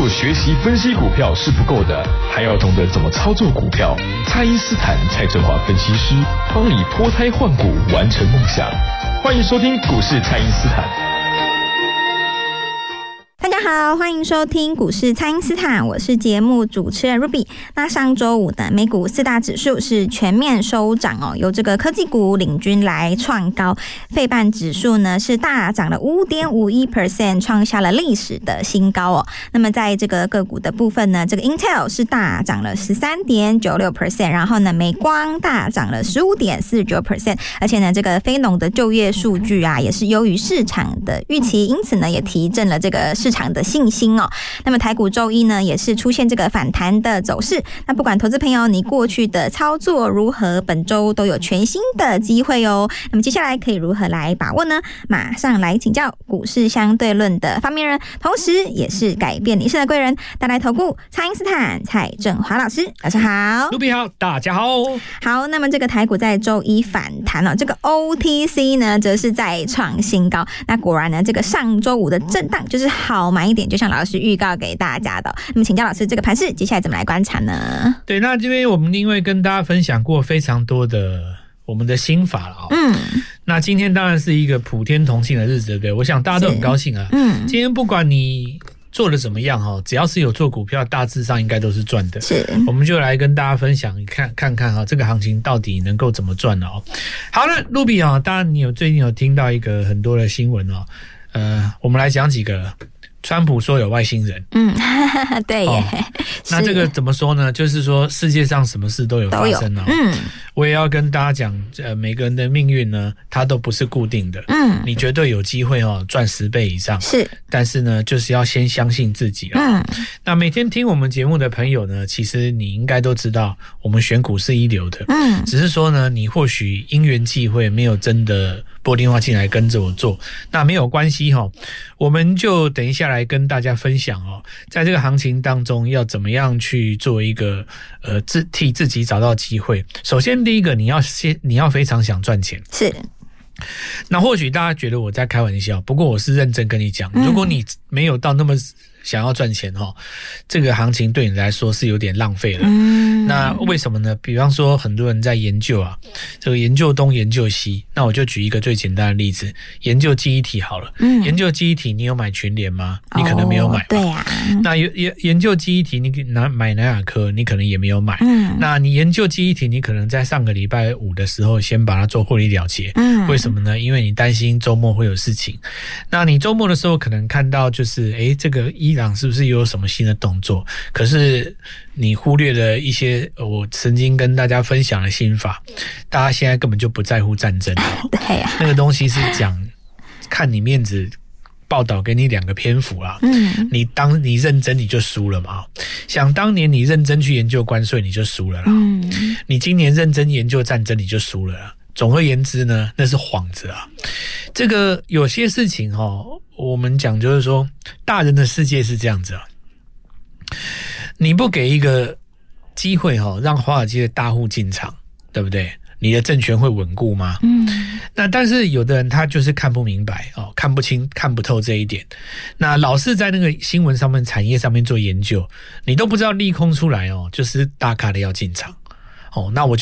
有学习分析股票是不够的，还要懂得怎么操作股票。蔡因斯坦蔡正华分析师帮你脱胎换骨，完成梦想。欢迎收听股市蔡因斯坦。 大家好，欢迎收听股市蔡因斯坦，我是节目主持人 Ruby。那上周五的美股四大指数是全面收涨哦，由这个科技股领军来创高，费半指数呢是大涨了 5.51%， 创下了历史的新高哦。那么在这个个股的部分呢，这个 Intel 是大涨了 13.96%， 然后呢美光大涨了 15.49%， 而且呢这个非农的就业数据啊也是优于市场的预期，因此呢也提振了这个市场的信心哦。那么台股周一呢也是出现这个反弹的走势，那不管投资朋友你过去的操作如何，本周都有全新的机会哦。那么接下来可以如何来把握呢？马上来请教股市相对论的发明人，同时也是改变你一生的贵人，带来投顾蔡因斯坦蔡正华老师。老师好。 卢比好，大家好。 好，那么这个台股在周一反弹了，这个 OTC 呢则是再创新高。那果然呢这个上周五的震荡就是好买一点，就像老师预告给大家的。那么请教老师，这个盘势接下来怎么来观察呢？ 对，那这边我们因为跟大家分享过非常多的我们的心法了那今天当然是一个普天同庆的日子，对不对？我想大家都很高兴啊。今天不管你做的怎么样只要是有做股票，大致上应该都是赚的。是，我们就来跟大家分享看看这个行情到底能够怎么赚好，那卢比当然你最近有听到一个很多的新闻我们来讲几个。川普说有外星人， 对耶。 那这个怎么说呢？就是说世界上什么事都有发生我也要跟大家讲，每个人的命运呢，它都不是固定的。你绝对有机会赚10倍以上。是，但是呢，就是要先相信自己那每天听我们节目的朋友呢，其实你应该都知道，我们选股是一流的。只是说呢，你或许因缘际会没有真的拨电话进来跟着我做，那没有关系我们就等一下来跟大家分享在这个行情当中要怎么样去做一个替自己找到机会。首先第一个，你要非常想赚钱。是。那或许大家觉得我在开玩笑，不过我是认真跟你讲，如果你没有到那么想要赚钱这个行情对你来说是有点浪费了。那为什么呢？比方说很多人在研究这个研究东研究西，那我就举一个最简单的例子，研究记忆体好了。研究记忆体你有买群联吗？你可能没有买。对啊。那研究记忆体你买南亚科，你可能也没有买。那你研究记忆体，你可能在上个礼拜五的时候先把它做获利了结。为什么呢？因为你担心周末会有事情。那你周末的时候可能看到就是这个伊朗是不是又有什么新的动作，可是你忽略了一些我曾经跟大家分享的心法，大家现在根本就不在乎战争对那个东西是讲看你面子，报道给你2个篇幅你认真你就输了嘛。想当年你认真去研究关税你就输了你今年认真研究战争你就输了总而言之呢，那是幌子这个有些事情我们讲就是说，大人的世界是这样子你不给一个机会让华尔街的大户进场，对不对？你的政权会稳固吗？那但是有的人他就是看不明白看不清看不透这一点，那老是在那个新闻上面产业上面做研究，你都不知道利空出来就是大咖的要进场那我